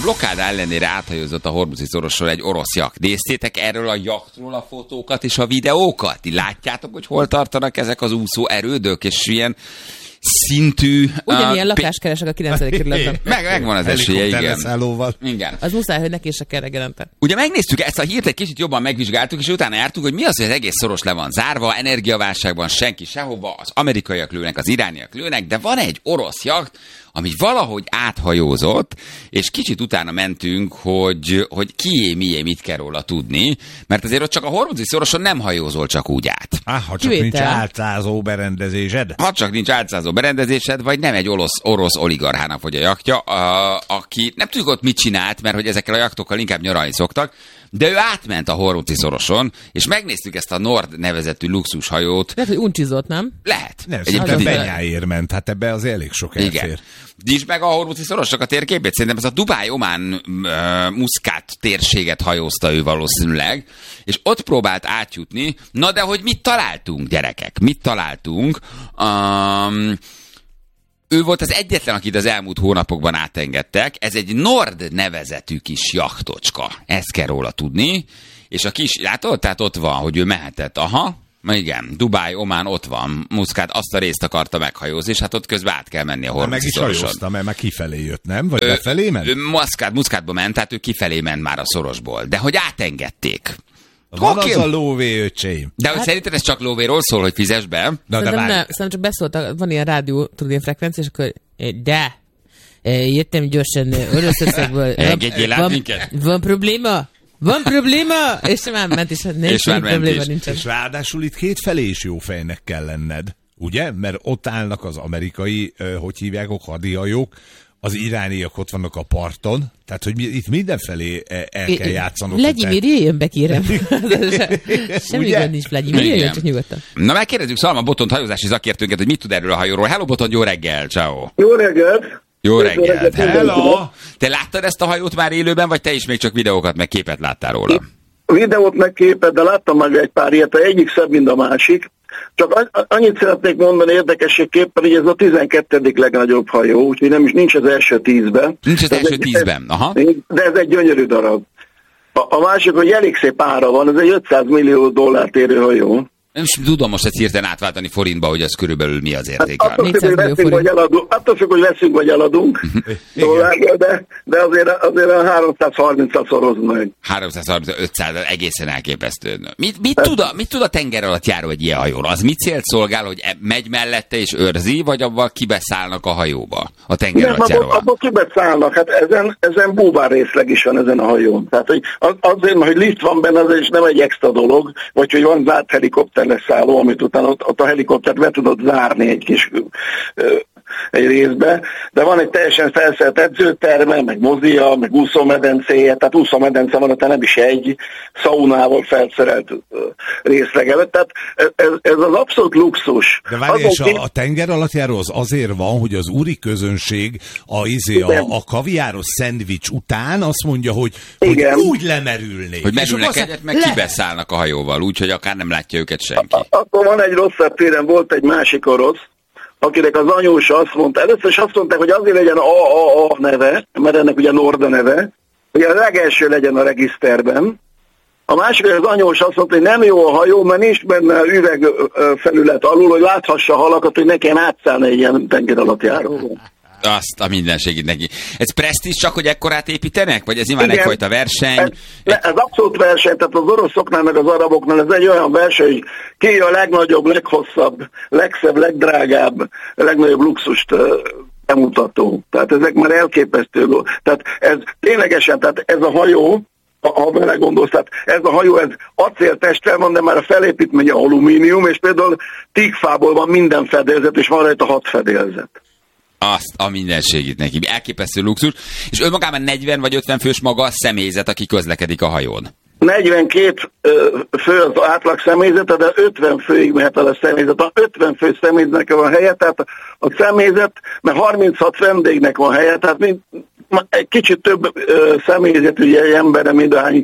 blokkád ellenére áthajózott a Hormuzi szorosról egy orosz jakt. Néztétek erről a jaktról a fotókat és a videókat? Látjátok, hogy hol tartanak ezek az úszó erődök, és ilyen szintű... Ugyanilyen lakást keresek a 9. kerületben. Megvan az esélye, igen. Igen. Az muszáj, hogy neki se kell reggelente. Ugye megnéztük ezt a hírt, egy kicsit jobban megvizsgáltuk, és utána jártuk, hogy mi az, hogy az egész szoros le van zárva, energiaválságban senki sehova, az amerikaiak lőnek, az irániak lőnek, de van egy orosz jakt, ami valahogy áthajózott, és kicsit utána mentünk, hogy kié, mié, mit kell róla tudni, mert azért ott csak a Hormuzi szoroson nem hajózol csak úgy át. Ha csak nincs álcázó berendezésed. Ha csak nincs álcázó berendezésed, vagy nem egy orosz oligarchának vagy a jaktja, aki nem tudjuk ott mit csinált, mert hogy ezekkel a jaktokkal inkább nyaralni szoktak, de ő átment a Hormuzi szoroson, és megnéztük ezt a Nord nevezetű luxushajót. Lehet, hogy uncsizott, nem? Lehet. Nem, egyébként benyáért ment, hát ebbe az elég sok elfér. Nyisd meg a Hormuzi szorosnak a térképét, szerintem ez a Dubáj-Omán Muszkát térséget hajózta ő valószínűleg, és ott próbált átjutni. Na de hogy mit találtunk, gyerekek? Mit találtunk? Ő volt az egyetlen, akit az elmúlt hónapokban átengedtek. Ez egy Nord nevezetű kis jachtocska. Ezt kell róla tudni. És a kis, látod? Tehát ott van, hogy ő mehetett. Aha. Igen, Dubáj, Omán ott van, Muszkát azt a részt akarta meghajózni, és hát ott közben át kell menni a Hormuzi szoroson. Meg is hajózta, mert már kifelé jött, nem? Vagy befelé ment? Muszkátba ment, tehát ő kifelé ment már a szorosból. De hogy átengedték. Van az a lóvé, öcsém. De hogy szerinted ez csak lóvéról szól, hogy fizess be? Szerintem csak beszóltak, van ilyen rádió, tudod, ilyen frekvencia, és akkor jöttem gyorsan Oroszországból. Engedjél át minket? Van probléma? Van probléma? És már ment is, probléma nincsen. És ráadásul itt kétfelé is jó fejnek kell lenned, ugye? Mert ott állnak az amerikai, hogy hívják, hadihajók, az irániak ott vannak a parton, tehát hogy itt mindenfelé el kell játszanod. Vladimir, jöjjön be, kérem. Semmi gond nincs, Vladimir, jöjjön csak nyugodtan. Na megkérdezzük Szalma Botont, hajózási szakértőnket, hogy mit tud erről a hajóról. Hello Botont, jó reggel, ciao. Jó reggelt. Jó reggelt, hello! Te láttad ezt a hajót már élőben, vagy te is még csak videókat meg képet láttál róla? Videót meg képet, de láttam meg egy pár ilyet, egyik szebb, mint a másik. Csak annyit szeretnék mondani érdekességképpen, hogy ez a 12. legnagyobb hajó, úgyhogy nincs az első 10-ben. Nincs az első 10-ben, aha. De ez egy gyönyörű darab. A másik, hogy elég szép ára van, ez egy $500 millió érő hajó. Nem is tudom most ezt hirtelen átváltani forintba, hogy ez körülbelül mi az értéke. Hát attól függ, hogy veszünk vagy eladunk dollárba, de azért a 330-at szorozna meg. 330-500, egészen elképesztő. Mit tud a tenger alatt járó egy ilyen hajóra? Az mit célt szolgál, hogy megy mellette és őrzi, vagy abban kibeszállnak a hajóba? A tenger alatt járóval? Abban kibeszállnak, hát ezen búvár részleg is van ezen a hajón. Tehát hogy azért, hogy lift van benne, az is nem egy extra dolog, vagy hogy van zárt helikopter leszálló, amit utána ott a helikoptert be tudod zárni egy kis egy részbe, de van egy teljesen felszerelt edzőterme, meg mozia, meg úszómedencéje, tehát úszómedence van, tehát nem is egy szaunával felszerelt részlegelet, tehát ez az abszolút luxus. De várj, és a tenger alattjáró az azért van, hogy az úri közönség a kaviáros szendvics után azt mondja, hogy úgy lemerülnék. Hogy merülnek egyet, meg kibeszállnak a hajóval, úgyhogy akár nem látja őket senki. Akkor van egy rosszabb téren, volt egy másik orosz, akinek az anyósa azt mondta, először is azt mondták, hogy azért legyen a neve, mert ennek ugye Nord a neve, hogy a legelső legyen a regiszterben. A másik, hogy az anyósa azt mondta, hogy nem jó a hajó, mert nincs benne üvegfelület alul, hogy láthassa a halakat, hogy ne kell átszállni egy ilyen tenger alatt járóval. Azt a mindenségét neki. Ez presztízs csak, hogy ekkorát építenek? Vagy ez nyilván egyfajta verseny? Ez abszolút verseny, tehát az oroszoknál meg az araboknál ez egy olyan verseny, hogy ki a legnagyobb, leghosszabb, legszebb, legdrágább, legnagyobb luxust bemutató. Tehát ezek már elképesztő. Tehát ez ténylegesen, tehát ez a hajó, ha belegondolsz, tehát ez a hajó, ez acéltesttel van, de már a felépítménye alumínium, és például tígfából van minden fedélzet, és van rajta 6 fedélzet. Azt a mindenségét neki. Elképesztő luxus. És önmagában 40 vagy 50 fős maga a személyzet, aki közlekedik a hajón. 42 fő az átlag személyzete, de 50 főig mehet el a személyzet. A 50 fő személyzetnek van helye, tehát a személyzet, mert 36 vendégnek van helye, tehát egy kicsit több személyzet, ugye egy emberre, mint ahány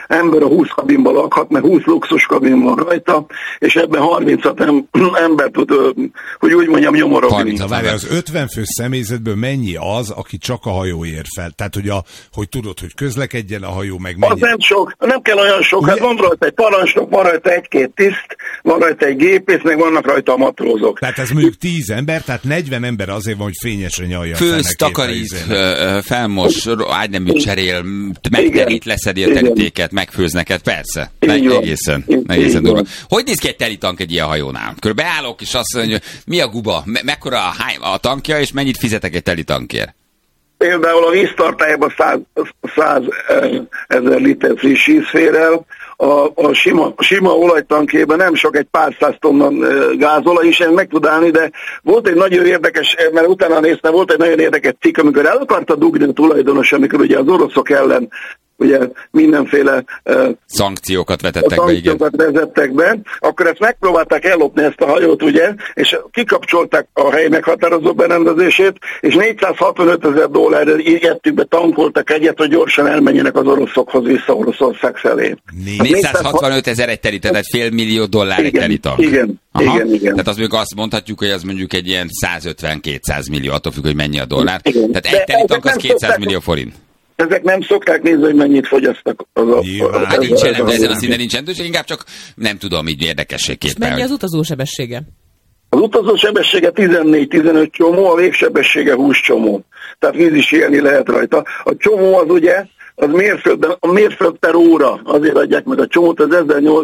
ember a 20 kabinban lakhat, mert 20 luxus kabin van rajta, és ebben 36 ember tud, hogy úgy mondjam, nyomorogni. Na várj, az 50 fő személyzetből mennyi az, aki csak a hajó ér fel? Tehát, hogy tudod, hogy közlekedjen a hajó, meg mennyi? Az nem sok, nem kell olyan sok, hát van rajta egy parancsnok, van rajta egy-két tiszt, van rajta egy gépész, meg vannak rajta a matrózok. Tehát ez mondjuk 10 ember, tehát 40 ember azért van, hogy fényesre nyalja. Főz, takarít, felmos, ágynemű cserél, megterít, leszedi a terítéket, megfőz neked, persze. Egészen durva. Hogy néz ki egy telitank egy ilyen hajónál? Körülbelül beállok, és azt mondja, hogy mi a guba, mekkora a tankja, és mennyit fizetek egy telitankért? Például a víztartályban 100 000 liter friss víz fér el, a sima olajtankében nem sok, egy pár száz tonna gázolaj is, meg tud állni, de volt egy nagyon érdekes, mert utána néztem, volt egy nagyon érdekes cikk, amikor el akarta dugni a tulajdonos, amikor ugye az oroszok ellen ugye mindenféle szankciókat vezettek be, akkor ezt megpróbálták ellopni ezt a hajót, ugye, és kikapcsolták a hely meghatározó berendezését, és $465,000 igettük be, tankoltak egyet, hogy gyorsan elmenjenek az oroszokhoz vissza Oroszország felé. 465,000 egy teli, tehát $500 millió egy telitank. Igen. Tehát az mondjuk azt mondhatjuk, hogy az mondjuk egy ilyen 150-200 millió, attól függ, hogy mennyi a dollár. Igen. Tehát egy telitank az 200 millió forint. Ezek nem szokták nézni, hogy mennyit fogyasztak. Hát nincs jellemző, ezen a szinten nincs jellemző, inkább csak nem tudom, így érdekességképpen. Mennyi az utazósebessége? Az utazósebessége 14-15 csomó, a végsebessége 20 csomó. Tehát víz is élni lehet rajta. A csomó az ugye, az a mérföld per óra, azért adják meg a csomót, az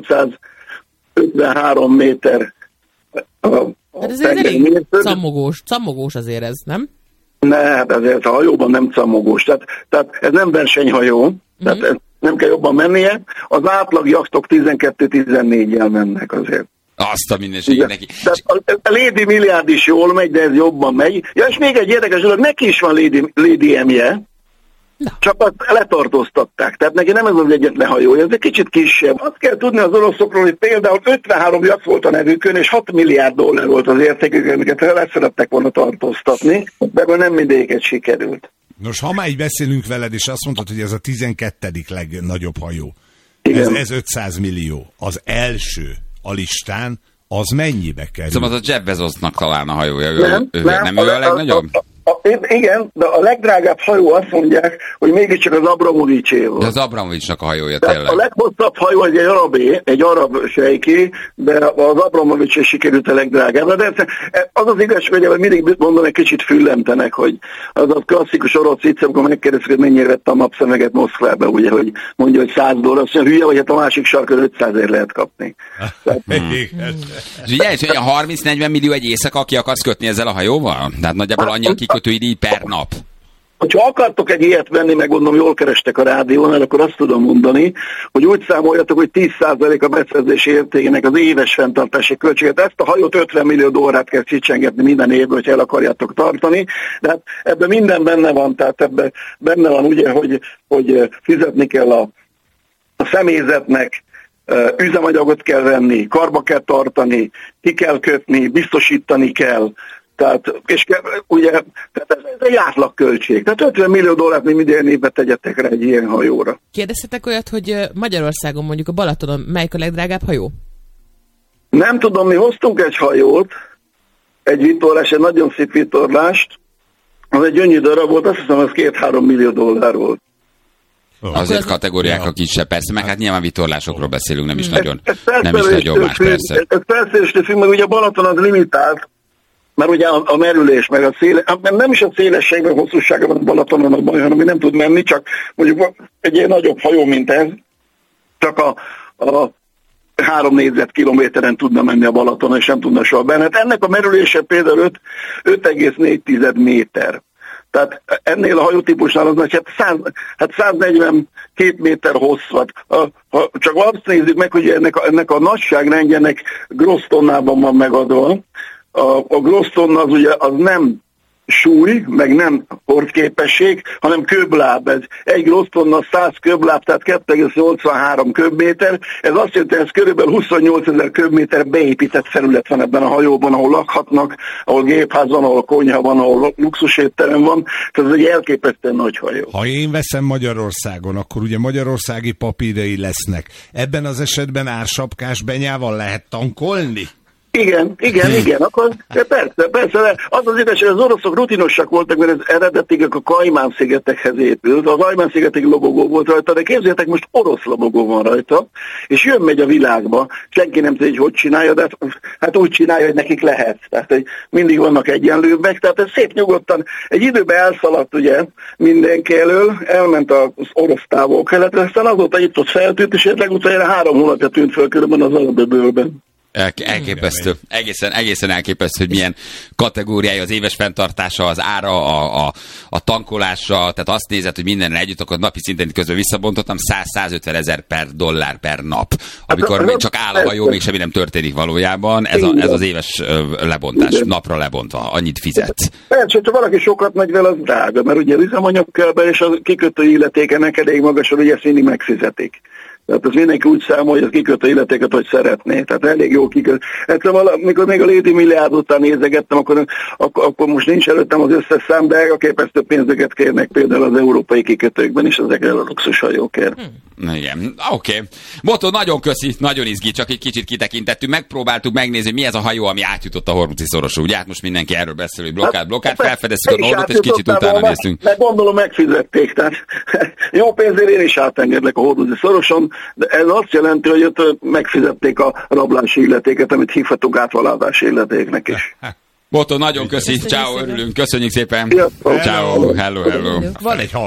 1853 méter. Hát ez elég cammogós azért ez, nem? Ne, hát ezért a hajóban nem cammogós. Tehát ez nem versenyhajó, tehát ez nem kell jobban mennie. Az átlag jachtok 12-14-jel mennek azért. Azt a mindenségét neki. Tehát a Lady Milliárd is jól megy, de ez jobban megy. Ja, és még egy érdekes dolog, neki is van Lady M-je, csak azt letartóztatták. Tehát neki nem ez az egyetlen hajója, ez egy kicsit kisebb. Azt kell tudni az oroszokról, hogy például 53 jacht volt a nevükön, és $6 milliárd volt az értékük, amiket leszerettek volna tartóztatni, de ebből nem mindegyiket sikerült. Nos, ha már így beszélünk veled, és azt mondtad, hogy ez a 12. legnagyobb hajó. Ez 500 millió. Az első a listán, az mennyibe kerül? Szóval az a Jeff Bezosnak talán a hajója. Nem ő a legnagyobb? Igen, de a legdrágább hajó azt mondják, hogy mégiscsak az Abramovicsé volt. Az Abramovicsnak a hajója tényleg. A leghosszabb hajó egy arab sejké, de az Abramovicsé sikerült a legdrágább. De az az igazság, hogy mindig mondom, egy kicsit füllemtenek, hogy az a klasszikus orosz vicc, amikor megkérdezik, hogy mennyire vette a napszemeget Moszkvába, ugye, hogy mondja, hogy $100, azt mondja, hülye, vagy hát a másik sarkon 500 lehet kapni. És ugye, hogy 30-40 millió egy éjszaka, aki akarsz kötni ezzel a hajóval? Tehát nagyjából annyi a kikötőidíj per nap. Ha akartok egy ilyet venni, meg gondolom, jól kerestek a rádiónál, akkor azt tudom mondani, hogy úgy számoljatok, hogy 10% a beszerzési értékének az éves fenntartási költséget. Ezt a hajót $50 millió kell kicsengetni minden évben, hogy el akarjátok tartani. De hát ebben minden benne van, tehát ebben benne van ugye, hogy fizetni kell a személyzetnek, üzemanyagot kell venni, karba kell tartani, ki kell kötni, biztosítani kell. Tehát, és ugye, tehát ez egy átlagköltség. Tehát $50 millió mi minden évben tegyetek rá egy ilyen hajóra. Kérdeztetek olyat, hogy Magyarországon mondjuk a Balatonon melyik a legdrágább hajó? Nem tudom, mi hoztunk egy hajót, egy vitorlás, egy nagyon szép vitorlást, az egy gyönyörű darab volt, azt hiszem, az $2-3 millió volt. Azért kategóriák a kisebb, persze, meg hát nyilván vitorlásokról beszélünk, nem is nagyon más, persze. Ez felszerelésre függ, meg ugye a Balaton az limitált, mert ugye a merülés, meg a széles, nem is a szélességben, hosszúságban a Balatonon a baj, hanem nem tud menni, csak mondjuk egy ilyen nagyobb hajó, mint ez, csak a 3 négyzetkilométeren tudna menni a Balatonon, és nem tudna soha benne. Hát ennek a merülése például 5,4 méter. Tehát ennél a hajótípusnál az nagy, 142 méter hosszat. Csak azt nézzük meg, hogy ennek a nagyságrendjének grossz tonnában van megadva. A grossz tonna az ugye az nem súly, meg nem hordképesség, hanem köbláb. Ez egy rossz tonna 100 köbláb, tehát 2,83 köbméter. Ez azt jelenti, hogy ez körülbelül 28 000 köbméter beépített felület van ebben a hajóban, ahol lakhatnak, ahol gépház van, ahol konyha van, ahol luxusétterem van. Tehát ez egy elképesztően nagy hajó. Ha én veszem Magyarországon, akkor ugye magyarországi papírai lesznek. Ebben az esetben ársapkás benyával lehet tankolni? Igen, akkor persze, az igaz, hogy az oroszok rutinosak voltak, mert ez eredetileg a Kajmán-szigetekhez épült, az Kajmán-szigetek lobogó volt rajta, de képzeljétek, most orosz lobogó van rajta, és megy a világba, senki nem tudja, hogy csinálja, de hát úgy csinálja, hogy nekik lehet, tehát hogy mindig vannak egyenlőbbek, tehát ez szép nyugodtan, egy időben elszaladt ugye mindenki elől, elment az orosz távol-keletre, aztán azóta itt-ott feltűnt, és legutoljára 3 hónapja tűnt fel körülbelül az Alpe-bőlben. Elképesztő. Egészen elképesztő, hogy milyen kategóriája az éves fenntartása, az ára, a tankolása, tehát azt nézed, hogy mindenen együtt, akkor napi szinten közben visszabontottam, 100-150 ezer per dollár per nap. Amikor még csak áll a hajó, még semmi nem történik valójában, ez az éves lebontás, napra lebontva, annyit fizet. Persze, ha valaki sokat megy vele, az drága, mert ugye üzemanyag kell be, és a kikötő illetékenek elég magasan, hogy ezt mindig megfizetik. Tehát az mindenki úgy számol, hogy az kikötő illetéket, hogy szeretné. Tehát elég jó kikötő. Egyszer amikor még a Lady Milliárd után nézegettem, akkor most nincs előttem az összes szám, de elképesztő pénzeket kérnek például az európai kikötőkben is ezekre a luxushajókért. Igen, oké. Botó, nagyon köszi, nagyon izgi, csak egy kicsit kitekintettünk, megpróbáltuk megnézni, hogy mi ez a hajó, ami átjutott a Hormuzi szoroson. Ugye hát most mindenki erről beszél, hogy blokkát, felfedeztük a Nordot, és kicsit utána néztünk. Meg gondolom megfizették, tehát jó pénzért én is átengedlek a Hormuzi szoroson, de ez azt jelenti, hogy ott megfizették a rablási illetéket, amit hívhatunk átvaládási illetéknek is. Botó, nagyon köszi, ciao, örülünk, köszönjük szépen. Ciao, hello. Van egy